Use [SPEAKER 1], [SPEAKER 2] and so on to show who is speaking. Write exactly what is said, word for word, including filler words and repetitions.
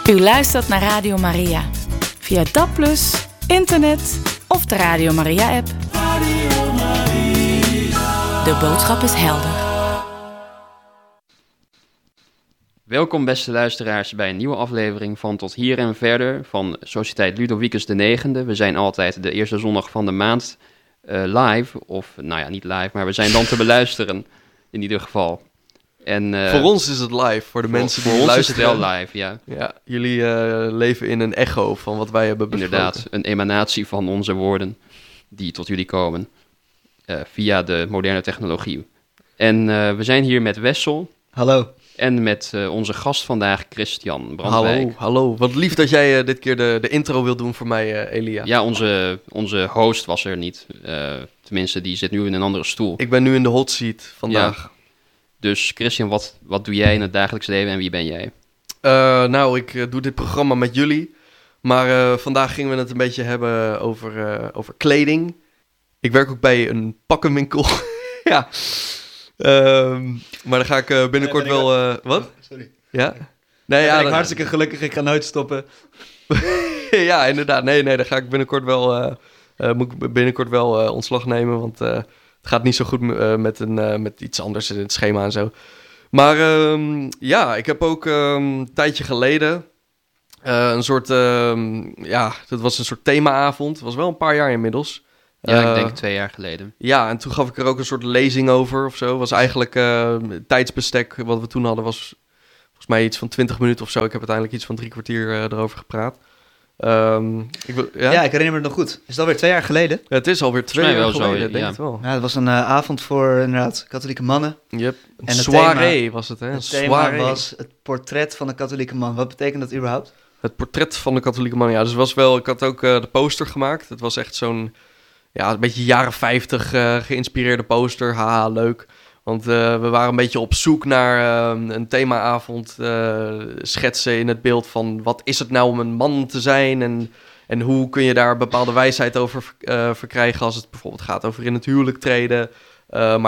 [SPEAKER 1] U luistert naar Radio Maria. Via D A B plus, internet of de Radio Maria-app. Radio Maria. De boodschap is helder.
[SPEAKER 2] Welkom beste luisteraars bij een nieuwe aflevering van Tot Hier en Verder van Sociëteit Ludovicus de negende. We zijn altijd de eerste zondag van de maand uh, live, of nou ja, niet live, maar we zijn dan te beluisteren in ieder geval. En, uh,
[SPEAKER 3] voor ons is het live, voor de
[SPEAKER 2] voor,
[SPEAKER 3] mensen
[SPEAKER 2] voor
[SPEAKER 3] die
[SPEAKER 2] ons
[SPEAKER 3] luisteren.
[SPEAKER 2] is het wel live, ja.
[SPEAKER 3] Ja, jullie uh, leven in een echo van wat wij hebben besproken.
[SPEAKER 2] Inderdaad, een emanatie van onze woorden die tot jullie komen uh, via de moderne technologie. En uh, we zijn hier met Wessel.
[SPEAKER 4] Hallo.
[SPEAKER 2] En met uh, onze gast vandaag, Christian Brandwijk.
[SPEAKER 3] Hallo, hallo. Wat lief dat jij uh, dit keer de, de intro wilt doen voor mij, uh, Elia.
[SPEAKER 2] Ja, onze, onze host was er niet. Uh, tenminste, die zit nu in een andere stoel.
[SPEAKER 3] Ik ben nu in de hot seat vandaag.
[SPEAKER 2] Ja. Dus Christian, wat, wat doe jij in het dagelijks leven en wie ben jij?
[SPEAKER 3] Uh, nou, ik uh, doe dit programma met jullie. Maar uh, vandaag gingen we het een beetje hebben over, uh, over kleding. Ik werk ook bij een pakkenwinkel. ja. Um, maar dan ga ik uh, binnenkort
[SPEAKER 4] nee, ben ik
[SPEAKER 3] wel... Uh, wat?
[SPEAKER 4] Oh, sorry.
[SPEAKER 3] Ja? Nee,
[SPEAKER 4] ja,
[SPEAKER 3] ja,
[SPEAKER 4] ben ik
[SPEAKER 3] dan...
[SPEAKER 4] hartstikke gelukkig, ik ga nooit stoppen.
[SPEAKER 3] ja, inderdaad. Nee, nee, dan ga ik binnenkort wel, uh, uh, moet ik binnenkort wel uh, ontslag nemen, want uh, het gaat niet zo goed uh, met, een, uh, met iets anders in het schema en zo. Maar um, ja, ik heb ook um, een tijdje geleden uh, een soort, um, ja, dat was een soort themaavond. Het was wel een paar jaar inmiddels.
[SPEAKER 2] Ja,
[SPEAKER 3] Uh,
[SPEAKER 2] ik denk twee jaar geleden.
[SPEAKER 3] Ja, en toen gaf ik er ook een soort lezing over of zo. Was eigenlijk uh, het tijdsbestek wat we toen hadden was volgens mij iets van twintig minuten of zo. Ik heb uiteindelijk iets van drie kwartier uh, erover gepraat. Um, ik wil, ja?
[SPEAKER 4] ja, ik herinner me het nog goed. Is het alweer twee jaar geleden?
[SPEAKER 3] Ja, het is alweer twee
[SPEAKER 2] mij
[SPEAKER 3] jaar
[SPEAKER 2] wel zo,
[SPEAKER 3] geleden,
[SPEAKER 2] ja.
[SPEAKER 3] denk het wel.
[SPEAKER 4] Ja, het was een uh, avond voor inderdaad katholieke mannen.
[SPEAKER 3] Yep. Een
[SPEAKER 4] En het
[SPEAKER 3] soirée
[SPEAKER 4] thema-
[SPEAKER 3] was het, hè? Een
[SPEAKER 4] Het thema
[SPEAKER 3] soirée.
[SPEAKER 4] was het portret van een katholieke man. Wat betekent dat überhaupt?
[SPEAKER 3] Het portret van de katholieke man, ja. Dus het was wel, ik had ook uh, de poster gemaakt. Het was echt zo'n, ja, een beetje jaren vijftig uh, geïnspireerde poster. Haha, leuk. Want uh, we waren een beetje op zoek naar uh, een themaavond uh, schetsen in het beeld van wat is het nou om een man te zijn en, en hoe kun je daar bepaalde wijsheid over uh, verkrijgen als het bijvoorbeeld gaat over in het huwelijk treden. Uh, maar